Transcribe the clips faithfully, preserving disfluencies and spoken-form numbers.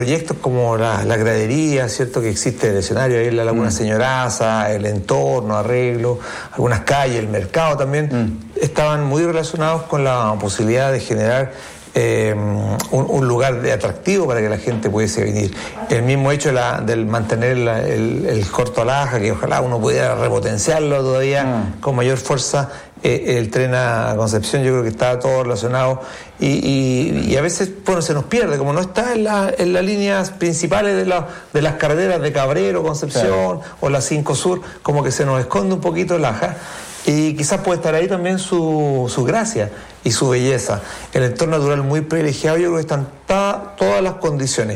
proyectos como la, la gradería, ¿cierto? Que existe el escenario ahí en la Laguna mm. Señoraza, el entorno, arreglo, algunas calles, el mercado también, mm. estaban muy relacionados con la posibilidad de generar eh, un, un lugar de atractivo para que la gente pudiese venir. El mismo hecho de la, del mantener la, el, el corto a Laja, que ojalá uno pudiera repotenciarlo todavía mm. con mayor fuerza. Eh, el tren a Concepción, yo creo que está todo relacionado y, y, y a veces bueno, se nos pierde, como no está en, la, en las líneas principales de, la, de las carreteras de Cabrero, Concepción, claro. o la cinco Sur, como que se nos esconde un poquito Laja, y quizás puede estar ahí también su, su gracia y su belleza. El entorno natural muy privilegiado, yo creo que están ta, todas las condiciones.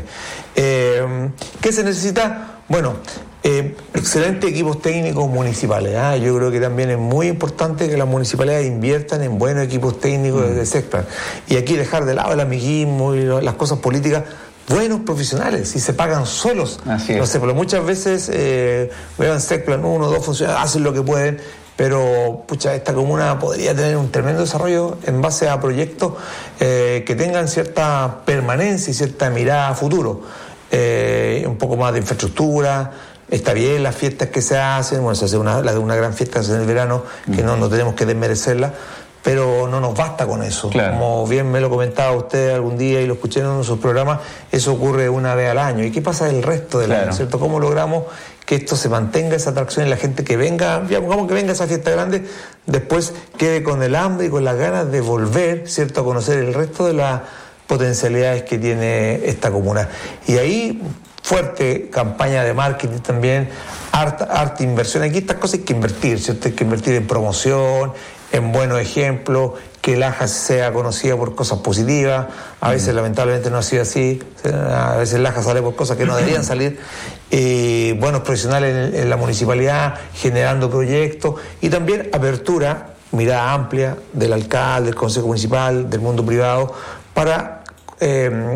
Eh, ¿Qué se necesita? Bueno, eh, excelentes equipos técnicos municipales. ¿eh? Yo creo que también es muy importante que las municipalidades inviertan en buenos equipos técnicos mm. de Sexplan. Y aquí dejar de lado el amiguismo y las cosas políticas. Buenos profesionales, y se pagan solos. Así es. No sé, pero muchas veces eh, veo en Sexplan uno o dos funcionarios, hacen lo que pueden, pero pucha, esta comuna podría tener un tremendo desarrollo en base a proyectos eh, que tengan cierta permanencia y cierta mirada a futuro. Eh, un poco más de infraestructura. Está bien las fiestas que se hacen, bueno, se hace una, la de una gran fiesta en el verano, que no, no tenemos que desmerecerla, pero no nos basta con eso. Claro. Como bien me lo comentaba usted algún día y lo escuché en uno de sus programas, eso ocurre una vez al año. ¿Y qué pasa el resto del claro. año, cierto? ¿Cómo logramos que esto se mantenga, esa atracción, y la gente que venga, ya pongamos que venga a esa fiesta grande, después quede con el hambre y con las ganas de volver, cierto, a conocer el resto de las potencialidades que tiene esta comuna? Y ahí, fuerte campaña de marketing también, harta, harta inversión. Aquí estas cosas hay que invertir, ¿cierto? Hay que invertir en promoción, en buenos ejemplos, que Laja sea conocida por cosas positivas. A veces, mm. lamentablemente, no ha sido así. A veces Laja sale por cosas que no deberían salir. Eh, buenos profesionales en, en la municipalidad, generando proyectos, y también apertura, mirada amplia del alcalde, del consejo municipal, del mundo privado, para eh,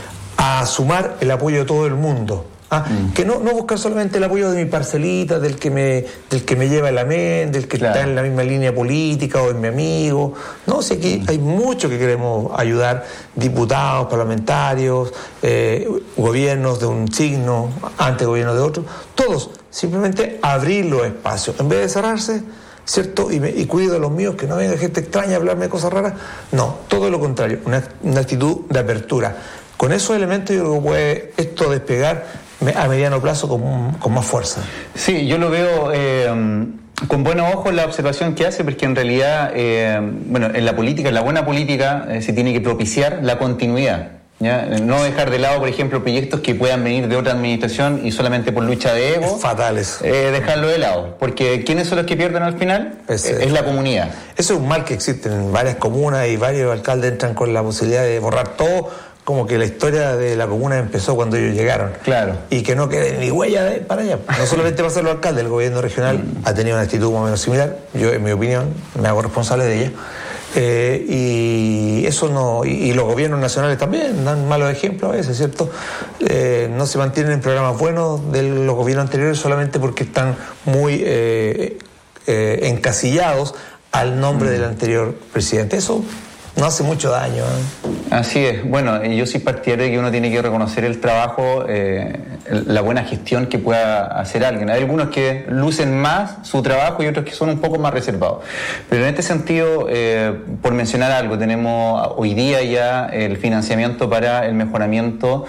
a sumar el apoyo de todo el mundo. ¿ah? Mm. Que no, no buscar solamente el apoyo de mi parcelita, del que me, del que me lleva el amén, del que claro. está en la misma línea política o en mi amigo. No, sé que mm. hay mucho que queremos ayudar, diputados, parlamentarios, eh, gobiernos de un signo, ante gobiernos de otro, todos, simplemente abrir los espacios, en vez de cerrarse, ¿cierto? Y, me, y cuido a los míos, que no venga gente extraña a hablarme de cosas raras. No, todo lo contrario, una, una actitud de apertura. Con esos elementos yo creo que puede esto despegar a mediano plazo con, con más fuerza. Sí, yo lo veo eh, con buenos ojos la observación que hace, porque en realidad, eh, bueno, en la política, en la buena política, eh, se tiene que propiciar la continuidad. ¿Ya? No dejar de lado, por ejemplo, proyectos que puedan venir de otra administración y solamente por lucha de ego, fatales, eh, dejarlo de lado, porque ¿quiénes son los que pierden al final? Es, es la comunidad. Eso es un mal que existe en varias comunas, y varios alcaldes entran con la posibilidad de borrar todo, como que la historia de la comuna empezó cuando ellos llegaron. Claro. Y que no quede ni huella de, para allá. No solamente pasa los alcaldes, el gobierno regional mm. ha tenido una actitud más o menos similar. Yo, en mi opinión, me hago responsable de ella. Eh, y eso no, y, y los gobiernos nacionales también dan malos ejemplos a veces, ¿cierto? Eh, no se mantienen en programas buenos de los gobiernos anteriores solamente porque están muy eh, eh, encasillados al nombre mm. del anterior presidente. Eso no hace mucho daño, ¿eh? Así es. Bueno, yo soy partidario de que uno tiene que reconocer el trabajo, eh, la buena gestión que pueda hacer alguien. Hay algunos que lucen más su trabajo y otros que son un poco más reservados. Pero en este sentido, eh, por mencionar algo, tenemos hoy día ya el financiamiento para el mejoramiento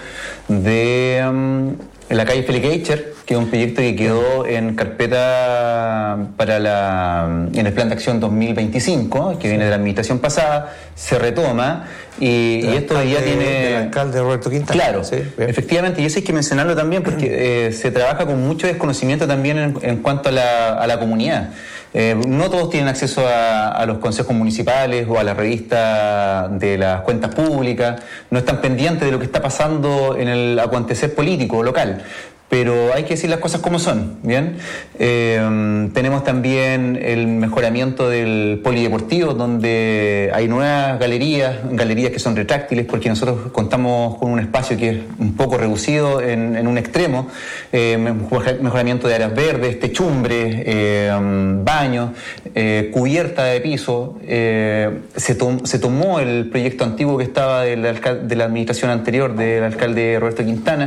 de um, la calle Felipe Eicher, que es un proyecto que quedó en carpeta para la, en el plan de acción dos mil veinticinco, que viene de la administración pasada, se retoma, y, y esto ya tiene... El alcalde Roberto Quintana. Claro, sí, efectivamente, y eso hay que mencionarlo también, porque eh, se trabaja con mucho desconocimiento también en, en cuanto a la, a la comunidad. Eh, no todos tienen acceso a, a los consejos municipales o a la revista de las cuentas públicas, no están pendientes de lo que está pasando en el acontecer político local. pero hay que decir las cosas como son, ¿bien? Eh, tenemos también el mejoramiento del polideportivo, donde hay nuevas galerías, galerías que son retráctiles, porque nosotros contamos con un espacio que es un poco reducido en, en un extremo, eh, mejoramiento de áreas verdes, techumbres, eh, baños, eh, cubierta de piso. Eh, se, to- se tomó el proyecto antiguo que estaba del alcal- de la administración anterior del alcalde Roberto Quintana,